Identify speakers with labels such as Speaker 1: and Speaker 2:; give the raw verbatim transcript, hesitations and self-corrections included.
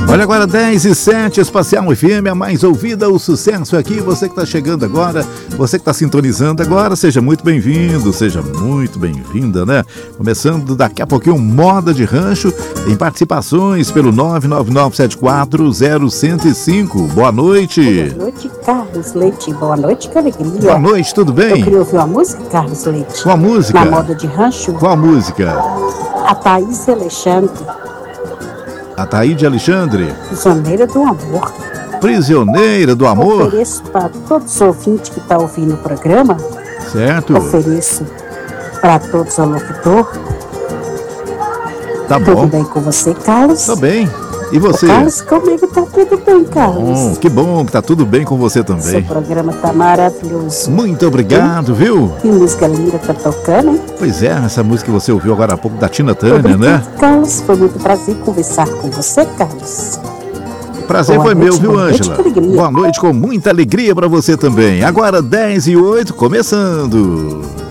Speaker 1: Olha agora, dez e sete, Espacial F M, a mais ouvida, o sucesso aqui. Você que está chegando agora, você que está sintonizando agora, seja muito bem-vindo, seja muito bem-vinda, né? Começando daqui a pouquinho, Moda de Rancho, em participações pelo nove nove nove sete quatro zero zero zero cinco. Boa noite.
Speaker 2: Boa noite, Carlos Leite. Boa noite, que alegria.
Speaker 1: Boa noite, tudo bem?
Speaker 2: Eu queria ouvir uma música, Carlos Leite.
Speaker 1: Qual música?
Speaker 2: Na Moda de Rancho.
Speaker 1: Qual música?
Speaker 2: A Thaís Alexandre.
Speaker 1: A Taíde Alexandre.
Speaker 2: Prisioneira do Amor.
Speaker 1: Prisioneira do Amor.
Speaker 2: Ofereço para todos os ouvintes que estão ouvindo o programa.
Speaker 1: Certo.
Speaker 2: Ofereço para todos o locutor.
Speaker 1: Tá bom.
Speaker 2: Tudo bem com você, Carlos?
Speaker 1: Tá bem. E você?
Speaker 2: Ô, Carlos, comigo tá tudo bem, Carlos.
Speaker 1: Hum, que bom que tá tudo bem com você também.
Speaker 2: Seu programa tá maravilhoso.
Speaker 1: Muito obrigado, viu?
Speaker 2: Que música linda tá tocando, hein?
Speaker 1: Pois é, essa música que você ouviu agora há pouco da Tina Turner,
Speaker 2: Obrigado,
Speaker 1: né?
Speaker 2: Carlos, foi muito prazer conversar com você, Carlos.
Speaker 1: Prazer
Speaker 2: Boa
Speaker 1: foi
Speaker 2: noite,
Speaker 1: meu, viu,
Speaker 2: boa noite,
Speaker 1: Ângela?
Speaker 2: com alegria.
Speaker 1: Boa noite, com muita alegria pra você também. Agora dez e oito, começando.